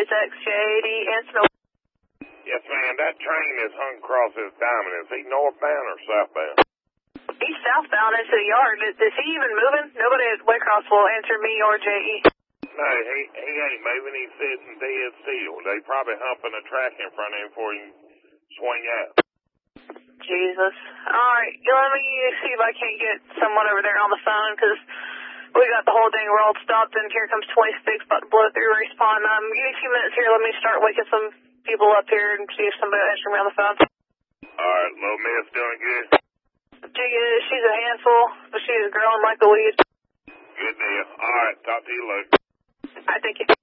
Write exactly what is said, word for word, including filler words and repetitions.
It's X J eighty and Snow. Yes, ma'am. That train is hung across this diamond. Is he northbound or southbound? He's southbound into the yard. Is, is he even moving? Nobody at Waycross will answer me or J E. No, he he ain't moving. He's sitting dead still. They probably humping a track in front of him before he can swing out. Jesus. Alright, let me see if I can't get someone over there on the phone, because we got the whole dang world stopped, and here comes twenty-six about to blow through respawn. Um, give me a few minutes here. Let me start waking some people up here and see if somebody will answer me on the phone. Alright, little miss doing good? She is. She's a handful, but she is growing like a weed. Good deal. Alright, talk to you later. Alright, thank you.